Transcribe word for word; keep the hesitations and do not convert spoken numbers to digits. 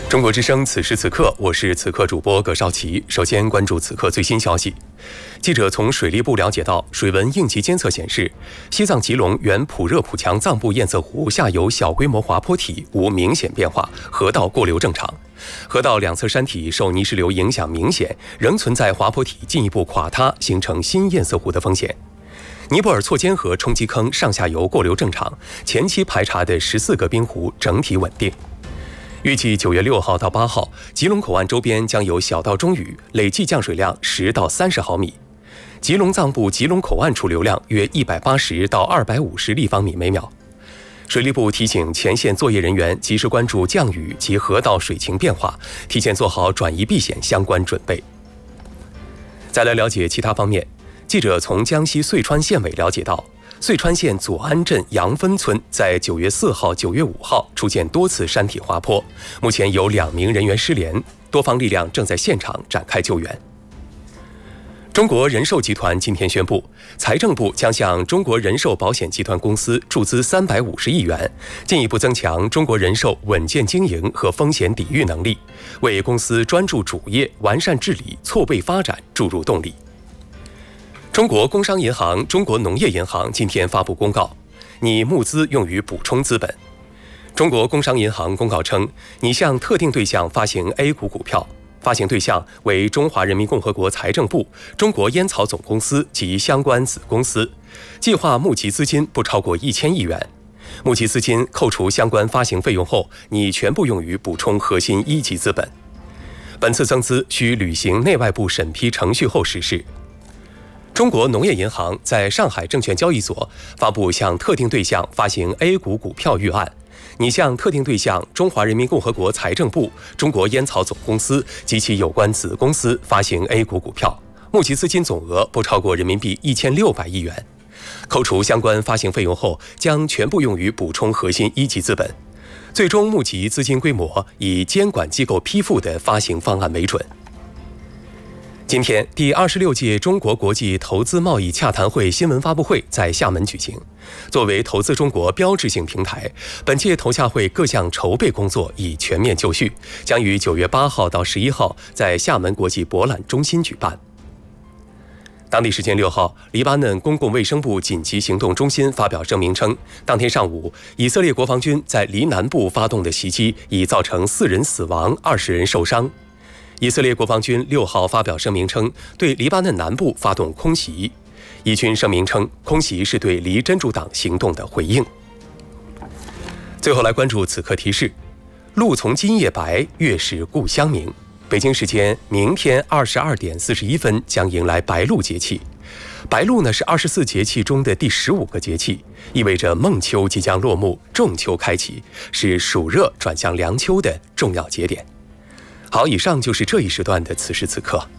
中国之声，此时此刻，我是此刻主播葛绍奇。首先关注此刻最新消息。记者从水利部了解到，水文应急监测显示，西藏吉隆原普热普强藏布堰塞湖下游小规模滑坡体无明显变化，河道过流正常。河道两侧山体受泥石流影响明显，仍存在滑坡体进一步垮塌形成新堰塞湖的风险。尼泊尔错尖河冲积坑上下游过流正常，前期排查的十四个冰湖整体稳定。预计九月六号到八号，吉隆口岸周边将有小到中雨，累计降水量十到三十毫米。吉隆藏布吉隆口岸处流量约一百八十到二百五十立方米每秒。水利部提醒前线作业人员及时关注降雨及河道水情变化，提前做好转移避险相关准备。再来了解其他方面，记者从江西遂川县委了解到，遂川县左安镇杨分村在九月四号、九月五号出现多次山体滑坡，目前有两名人员失联，多方力量正在现场展开救援。中国人寿集团今天宣布，财政部将向中国人寿保险集团公司注资三百五十亿元，进一步增强中国人寿稳健经营和风险抵御能力，为公司专注主业、完善治理、错位发展注入动力。中国工商银行、中国农业银行今天发布公告，拟募资用于补充资本。中国工商银行公告称，拟向特定对象发行 A 股股票，发行对象为中华人民共和国财政部、中国烟草总公司及相关子公司，计划募集资金不超过一千亿元。募集资金扣除相关发行费用后，拟全部用于补充核心一级资本。本次增资需履行内外部审批程序后实施。中国农业银行在上海证券交易所发布向特定对象发行 A 股股票预案，拟向特定对象中华人民共和国财政部、中国烟草总公司及其有关子公司发行 A 股股票，募集资金总额不超过人民币一千六百亿元，扣除相关发行费用后，将全部用于补充核心一级资本。最终募集资金规模以监管机构批复的发行方案为准。今天，第二十六届中国国际投资贸易洽谈会新闻发布会在厦门举行。作为投资中国标志性平台，本届投洽会各项筹备工作已全面就绪，将于九月八号到十一号在厦门国际博览中心举办。当地时间六号，黎巴嫩公共卫生部紧急行动中心发表声明称，当天上午，以色列国防军在黎南部发动的袭击已造成四人死亡、二十人受伤。以色列国防军六号发表声明称，对黎巴嫩南部发动空袭。以军声明称，空袭是对黎真主党行动的回应。最后来关注此刻提示：路从今夜白，月是故乡明。北京时间明天二十二点四十一分将迎来白露节气。白露呢是二十四节气中的第十五个节气，意味着孟秋即将落幕，仲秋开启，是暑热转向凉秋的重要节点。好，以上就是这一时段的此时此刻。